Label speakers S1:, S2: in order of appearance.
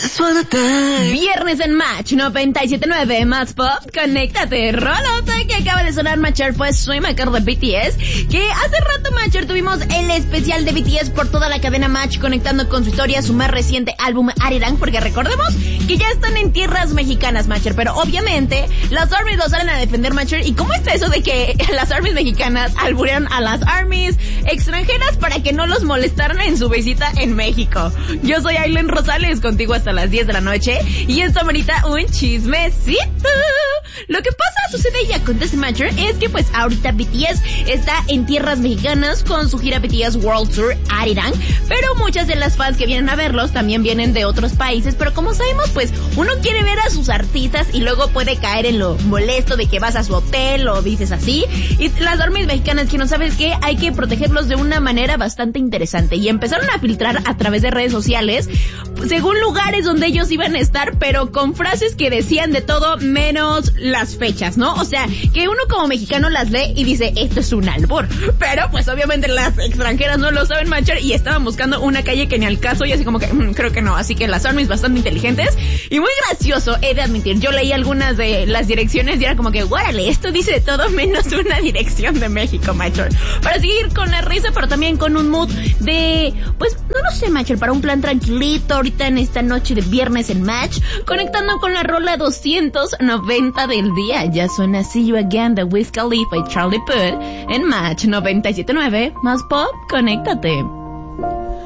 S1: Viernes en Match 97.9 más pop, conéctate. Rolota que acaba de sonar, Matcher, fue Swim de BTS, que hace rato, Matcher, tuvimos el especial de BTS por toda la cadena Match, conectando con su historia, su más reciente álbum Arirang, porque recordemos que ya están en tierras mexicanas, Matcher, pero obviamente las ARMYs lo salen a defender, Matcher. ¿Y cómo está eso de que las ARMYs mexicanas alburean a las ARMYs extranjeras para que no los molestaran en su visita en México? Yo soy Aileen Rosales, contigo hasta las 10 de la noche, y esto amerita un chismecito. Lo que pasa, sucede y acontece, Matcher, es que pues ahorita BTS está en tierras mexicanas con su gira BTS World Tour Arirang, pero muchas de las fans que vienen a verlos también vienen de otros países, pero como sabemos, pues uno quiere ver a sus artistas y luego puede caer en lo molesto de que vas a su hotel o dices así, y las ARMYs mexicanas que no sabes qué, hay que protegerlos de una manera bastante interesante, y empezaron a filtrar a través de redes sociales según lugares donde ellos iban a estar, pero con frases que decían de todo menos las fechas, ¿no? O sea, que uno como mexicano las lee y dice, esto es un albur, pero pues obviamente las extranjeras no lo saben, Matcher, y estaban buscando una calle que ni al caso, y así como que, creo que no, así que las ARMYs bastante inteligentes, y muy gracioso, he de admitir, yo leí algunas de las direcciones y era como que, guárale, esto dice de todo menos una dirección de México, Matcher, para seguir con la risa, pero también con un mood de, pues, no lo sé, Matcher, para un plan tranquilito, ahorita en esta noche de viernes en Match, conectando con la rola 290 del día. Ya suena See You Again de Wiz Khalifa y Charlie Puth en Match 97.9 más pop, conéctate.